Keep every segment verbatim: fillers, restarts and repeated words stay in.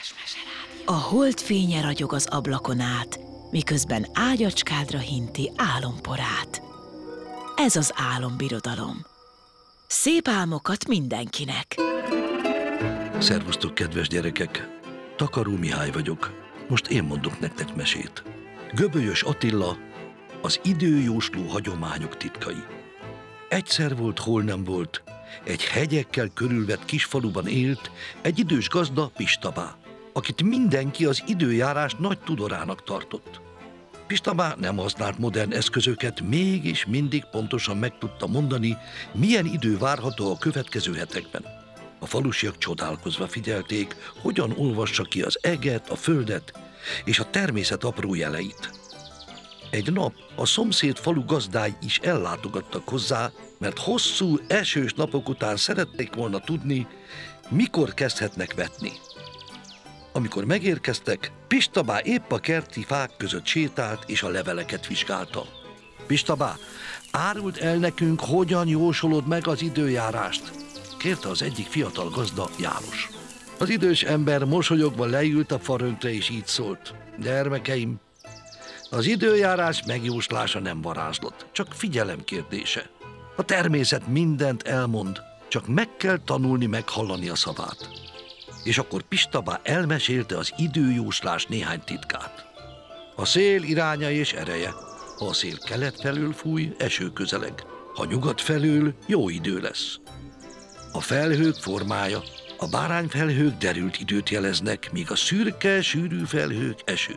A holdfénye ragyog az ablakon át, miközben ágyacskádra hinti álomporát. Ez az álombirodalom. Szép álmokat mindenkinek! Szervusztok, kedves gyerekek! Takaró Mihály vagyok. Most én mondok nektek mesét. Göbölyös Attila, az időjósló hagyományok titkai. Egyszer volt, hol nem volt, egy hegyekkel körülvett kisfaluban élt egy idős gazda, Pistabá, akit mindenki az időjárás nagy tudorának tartott. Pistabá nem használt modern eszközöket, mégis mindig pontosan meg tudta mondani, milyen idő várható a következő hetekben. A falusiak csodálkozva figyelték, hogyan olvassa ki az eget, a földet és a természet apró jeleit. Egy nap a szomszéd falu gazdái is ellátogattak hozzá, mert hosszú, esős napok után szerették volna tudni, mikor kezdhetnek vetni. Amikor megérkeztek, Pistabá épp a kerti fák között sétált és a leveleket vizsgálta. Pistabá, áruld el nekünk, hogyan jósolod meg az időjárást, kérte az egyik fiatal gazda, János. Az idős ember mosolyogva leült a farönkre és így szólt: gyermekeim, az időjárás megjóslása nem varázslat, csak figyelem kérdése. A természet mindent elmond, csak meg kell tanulni meghallani a szavát. És akkor Pistabá elmesélte az időjóslás néhány titkát. A szél iránya és ereje. Ha a szél kelet felől fúj, eső közeleg. Ha nyugat felől, jó idő lesz. A felhők formája. A bárányfelhők derült időt jeleznek, míg a szürke, sűrű felhők eső.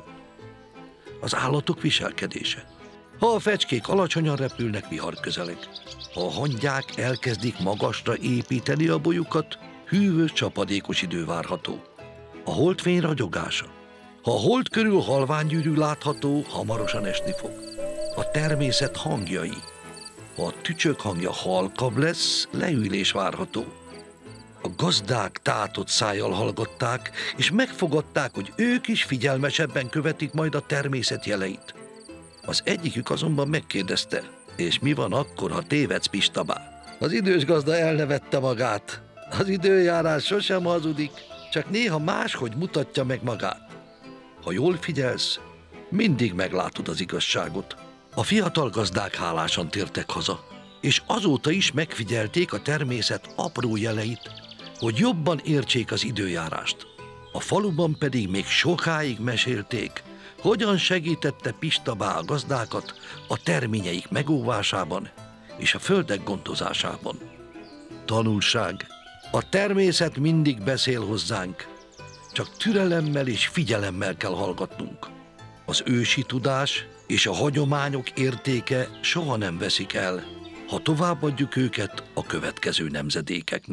Az állatok viselkedése. Ha a fecskék alacsonyan repülnek, vihar közeleg. Ha a hangyák elkezdik magasra építeni a bolyukat, hűvös, csapadékos idő várható. A holdfény ragyogása. Ha a hold körül halványgyűrű látható, hamarosan esni fog. A természet hangjai. Ha a tücsök hangja halkabb lesz, leülés várható. A gazdák tátott szájjal hallgatták, és megfogadták, hogy ők is figyelmesebben követik majd a természet jeleit. Az egyikük azonban megkérdezte: és mi van akkor, ha tévedsz, Pistabá? Az idős gazda elnevette magát. Az időjárás sosem hazudik, csak néha máshogy mutatja meg magát. Ha jól figyelsz, mindig meglátod az igazságot. A fiatal gazdák hálásan tértek haza, és azóta is megfigyelték a természet apró jeleit, hogy jobban értsék az időjárást. A faluban pedig még sokáig mesélték, hogyan segítette Pistabá a gazdákat a terményeik megóvásában és a földek gondozásában. Tanulság. A természet mindig beszél hozzánk, csak türelemmel és figyelemmel kell hallgatnunk. Az ősi tudás és a hagyományok értéke soha nem veszik el, ha továbbadjuk őket a következő nemzedékeknek.